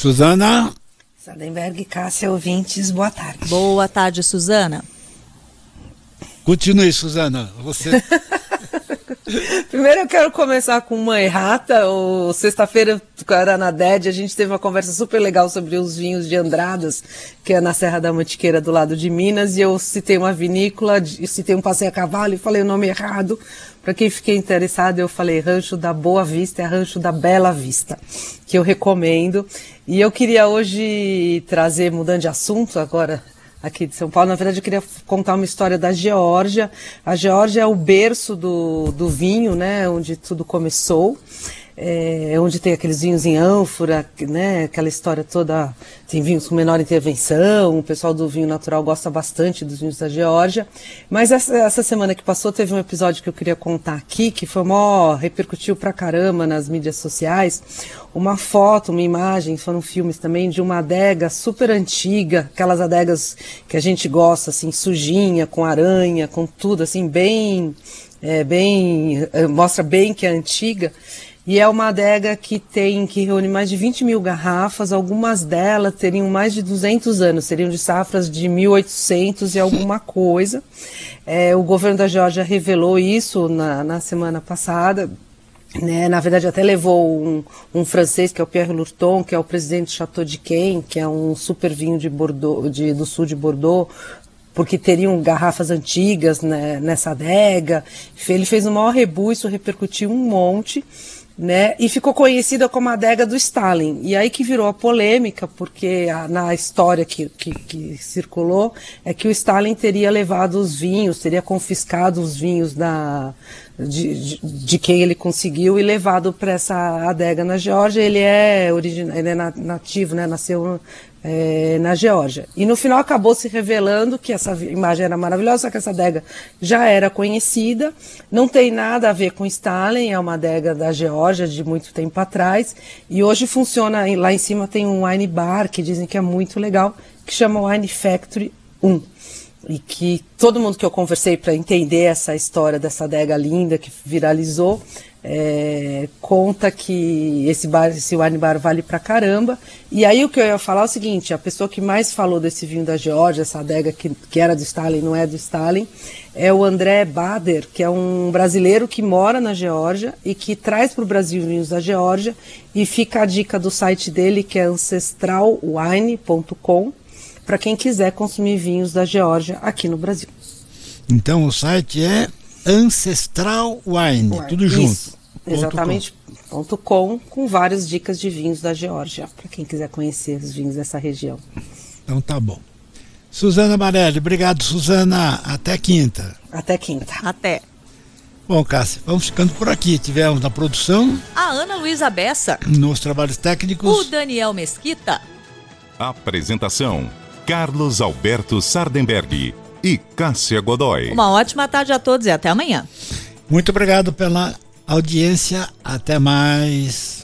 Suzana. Sardenberg, Cássia, ouvintes, boa tarde. Boa tarde, Suzana. Continue, Suzana. Você... Primeiro eu quero começar com uma errata. Sexta-feira, era na DED, a gente teve uma conversa super legal sobre os vinhos de Andradas, que é na Serra da Mantiqueira, do lado de Minas, e eu citei uma vinícola, citei um passeio a cavalo e falei o nome errado. Para quem fiquei interessado, eu falei Rancho da Boa Vista, é Rancho da Bela Vista, que eu recomendo. E eu queria hoje trazer, mudando de assunto agora, aqui de São Paulo, na verdade eu queria contar uma história da Geórgia. A Geórgia é o berço do vinho, né, onde tudo começou. Onde tem aqueles vinhos em ânfora, né, aquela história toda, tem vinhos com menor intervenção, o pessoal do vinho natural gosta bastante dos vinhos da Geórgia, mas essa semana que passou teve um episódio que eu queria contar aqui, que foi repercutiu pra caramba nas mídias sociais, uma foto, uma imagem, foram filmes também, de uma adega super antiga, aquelas adegas que a gente gosta, assim, sujinha, com aranha, com tudo, assim, mostra bem que é antiga. E é uma adega que reúne mais de 20 mil garrafas, algumas delas teriam mais de 200 anos, seriam de safras de 1800 e alguma coisa. O governo da Geórgia revelou isso na semana passada, né? Na verdade até levou um francês, que é o Pierre Lurton, que é o presidente do Château d'Yquem, que é um super vinho de Bordeaux, do sul de Bordeaux, porque teriam garrafas antigas, né, nessa adega. Ele fez um maior rebu, isso repercutiu um monte, né, e ficou conhecida como a adega do Stalin. E aí que virou a polêmica, porque na história que circulou, é que o Stalin teria levado os vinhos, teria confiscado os vinhos de quem ele conseguiu e levado para essa adega na Geórgia. Ele é nativo, né, nasceu na Geórgia. E no final acabou se revelando que essa imagem era maravilhosa, só que essa adega já era conhecida, não tem nada a ver com Stalin, é uma adega da Geórgia de muito tempo atrás, e hoje funciona, lá em cima tem um wine bar, que dizem que é muito legal, que chama Wine Factory 1. E que todo mundo que eu conversei para entender essa história dessa adega linda que viralizou, conta que esse wine bar vale pra caramba. E aí o que eu ia falar é o seguinte, a pessoa que mais falou desse vinho da Geórgia, essa adega que era do Stalin, não é do Stalin, é o André Bader, que é um brasileiro que mora na Geórgia e que traz para o Brasil vinhos da Geórgia, e fica a dica do site dele, que é ancestralwine.com, para quem quiser consumir vinhos da Geórgia aqui no Brasil. Então o site é Ancestral Wine, tudo junto. Isso, exatamente, .com, com várias dicas de vinhos da Geórgia, para quem quiser conhecer os vinhos dessa região. Então tá bom. Suzana Marelli, obrigado, Suzana. Até quinta. Até quinta. Até. Bom, Cássia, vamos ficando por aqui. Tivemos na produção a Ana Luísa Bessa, nos trabalhos técnicos o Daniel Mesquita. Apresentação: Carlos Alberto Sardenberg e Cássia Godoy. Uma ótima tarde a todos e até amanhã. Muito obrigado pela audiência. Até mais.